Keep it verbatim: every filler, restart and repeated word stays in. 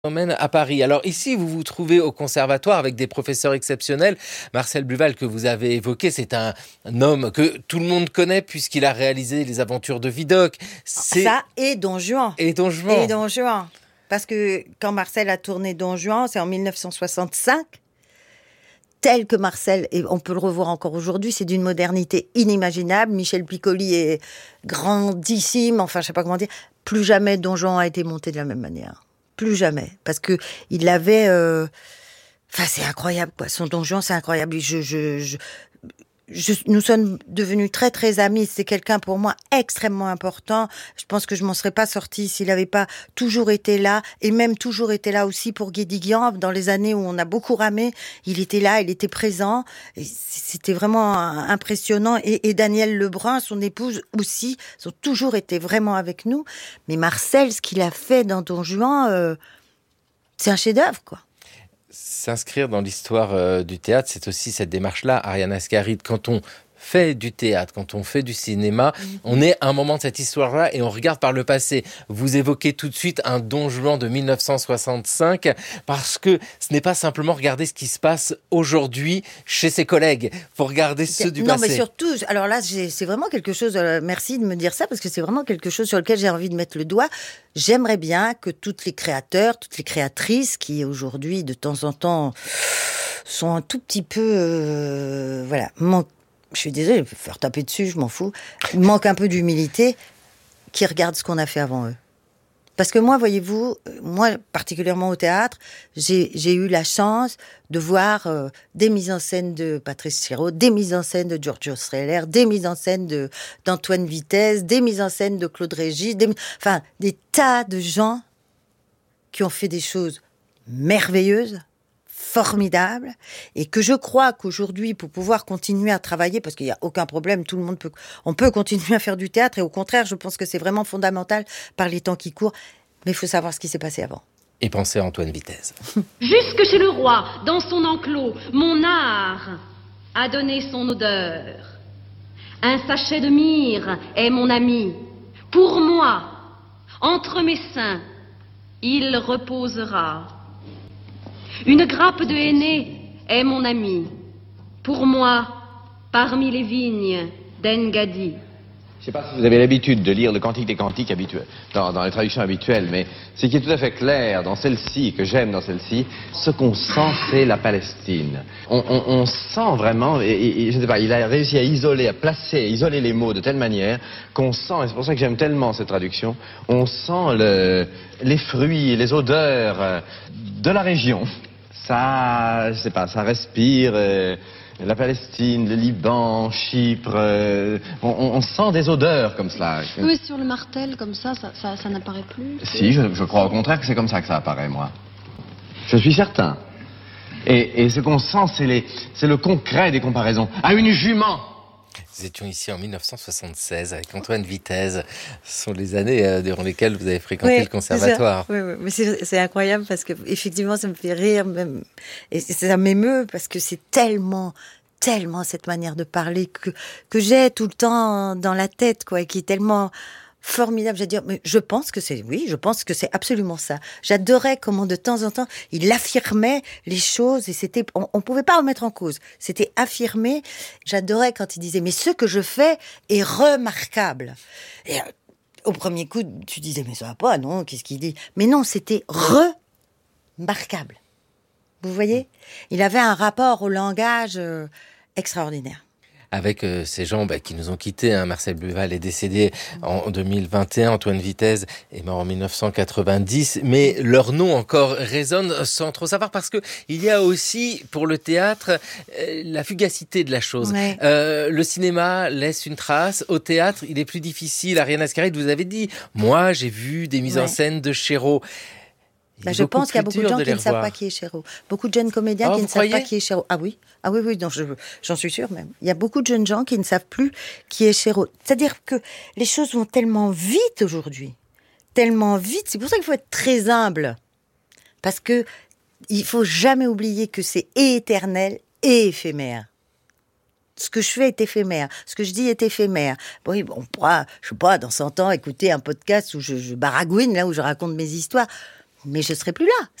Emmène à Paris. Alors ici, vous vous trouvez au conservatoire avec des professeurs exceptionnels. Marcel Buval, que vous avez évoqué, c'est un, un homme que tout le monde connaît puisqu'il a réalisé les aventures de Vidocq. C'est... Ça et Don Juan. Et Don Juan. Et Don Juan. Parce que quand Marcel a tourné Don Juan, c'est en dix-neuf cent soixante-cinq. Tel que Marcel, et on peut le revoir encore aujourd'hui, c'est d'une modernité inimaginable. Michel Piccoli est grandissime, enfin je sais pas comment dire. Plus jamais Don Juan a été monté de la même manière. Plus jamais, parce que il avait, euh... enfin c'est incroyable quoi. Son Don Juan, c'est incroyable. Je, je, je, je, nous sommes devenus très très amis. C'est quelqu'un pour moi extrêmement important. Je pense que je m'en serais pas sortie s'il n'avait pas toujours été là, et même toujours été là aussi pour Guédiguian dans les années où on a beaucoup ramé. Il était là, il était présent. Et c'était vraiment impressionnant. Et, et Danielle Lebrun, son épouse aussi, ont toujours été vraiment avec nous. Mais Marcel, ce qu'il a fait dans Don Juan, euh, c'est un chef-d'œuvre, quoi. S'inscrire dans l'histoire euh, du théâtre, c'est aussi cette démarche-là, Ariane Ascaride. Quand on fait du théâtre, quand on fait du cinéma, mmh. on est à un moment de cette histoire-là et on regarde par le passé. Vous évoquez tout de suite un Don Juan de dix-neuf cent soixante-cinq, parce que ce n'est pas simplement regarder ce qui se passe aujourd'hui chez ses collègues. Il faut regarder ceux du non, passé. Non, mais surtout, alors là, j'ai, c'est vraiment quelque chose, euh, merci de me dire ça, parce que c'est vraiment quelque chose sur lequel j'ai envie de mettre le doigt. J'aimerais bien que toutes les créateurs, toutes les créatrices qui aujourd'hui, de temps en temps, sont un tout petit peu, euh, voilà, manquent. Je suis désolée, je vais faire taper dessus, je m'en fous. Il manque un peu d'humilité, qui regardent ce qu'on a fait avant eux. Parce que moi, voyez-vous, moi, particulièrement au théâtre, j'ai, j'ai eu la chance de voir euh, des mises en scène de Patrice Chéreau, des mises en scène de Giorgio Strehler, des mises en scène de, d'Antoine Vitesse, des mises en scène de Claude Régis, des, enfin, des tas de gens qui ont fait des choses merveilleuses, formidable, et que je crois qu'aujourd'hui, pour pouvoir continuer à travailler, parce qu'il n'y a aucun problème, tout le monde peut, on peut continuer à faire du théâtre, et au contraire, je pense que c'est vraiment fondamental par les temps qui courent, mais il faut savoir ce qui s'est passé avant. Et pensez à Antoine Vitesse. Jusque chez le roi, dans son enclos, mon art a donné son odeur. Un sachet de myrrhe est mon ami. Pour moi, entre mes seins, il reposera. Une grappe de henné est mon ami. Pour moi, parmi les vignes d'Engadi. Je ne sais pas si vous avez l'habitude de lire le Cantique des Cantiques habituel, dans, dans les traductions habituelles, mais ce qui est tout à fait clair dans celle-ci, que j'aime dans celle-ci, ce qu'on sent, c'est la Palestine. On, on, on sent vraiment, et, et, je ne sais pas, il a réussi à isoler, à placer, à isoler les mots de telle manière qu'on sent, et c'est pour ça que j'aime tellement cette traduction, on sent le, les fruits, les odeurs de la région. Ça, je sais pas, ça respire euh, la Palestine, le Liban, Chypre. Euh, on, on sent des odeurs comme cela. Oui, sur le martel, comme ça, ça, ça, ça n'apparaît plus. Si, je, je crois au contraire que c'est comme ça que ça apparaît, moi. Je suis certain. Et, et ce qu'on sent, c'est, les, c'est le concret des comparaisons. À une jument. Nous étions ici en dix-neuf cent soixante-seize avec Antoine Vitesse. Ce sont les années euh, durant lesquelles vous avez fréquenté oui, le conservatoire. Oui, oui, mais c'est, c'est incroyable parce que effectivement, ça me fait rire même, et ça m'émeut parce que c'est tellement, tellement cette manière de parler que que j'ai tout le temps dans la tête, quoi, et qui est tellement formidable. Je veux dire, mais je pense que c'est, oui, je pense que c'est absolument ça. J'adorais comment de temps en temps il affirmait les choses et c'était, on, on pouvait pas remettre en cause. C'était affirmé. J'adorais quand il disait, mais ce que je fais est remarquable. Et euh, au premier coup, tu disais, mais ça va pas, non? Qu'est-ce qu'il dit? Mais non, c'était remarquable. Vous voyez? Il avait un rapport au langage euh, extraordinaire. Avec euh, ces gens bah, qui nous ont quittés. Hein. Marcel Buval est décédé en deux mille vingt et un, Antoine Vitesse est mort en dix-neuf cent quatre-vingt-dix, mais leur nom encore résonne sans trop savoir, parce que il y a aussi pour le théâtre euh, la fugacité de la chose. Ouais. Euh, le cinéma laisse une trace, au théâtre il est plus difficile. Ariane Ascaride, vous avez dit, moi j'ai vu des mises ouais. en scène de Chéreau. Bah, je pense qu'il y a beaucoup de gens de qui ne revoir. savent pas qui est Chéreau. Beaucoup de jeunes comédiens oh, qui ne croyez? savent pas qui est Chéreau. Ah oui, ah oui, oui, non, je, j'en suis sûre même. Il y a beaucoup de jeunes gens qui ne savent plus qui est Chéreau. C'est-à-dire que les choses vont tellement vite aujourd'hui, tellement vite. C'est pour ça qu'il faut être très humble, parce que il faut jamais oublier que c'est et éternel et éphémère. Ce que je fais est éphémère. Ce que je dis est éphémère. Oui, on pourra, je sais pas, dans cent ans, écouter un podcast où je, je baragouine, là où je raconte mes histoires. mais je serai plus là.